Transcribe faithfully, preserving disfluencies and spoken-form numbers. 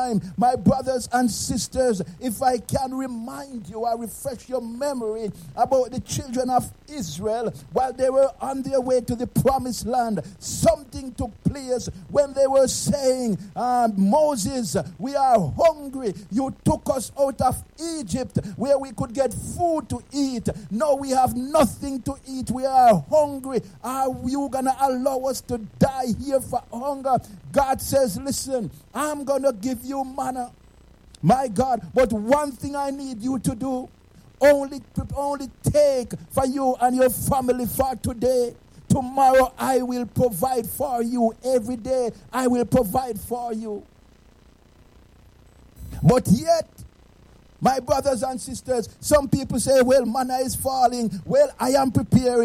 time, my brothers and sisters, if I can remind you, I refresh your memory about the children of Israel while they were on their way to the promised land. Something took place when they were saying, uh, Moses, we are hungry. You took us out of Egypt where we could get food to eat. Now we have nothing to eat. We are hungry. Are you going to allow us to die here for hunger? God says, listen, I'm going to give you manna. My God, but one thing I need you to do, only, only take for you and your family for today. Tomorrow I will provide for you. Every day I will provide for you. But yet, my brothers and sisters, some people say, well, manna is falling. Well, I am preparing.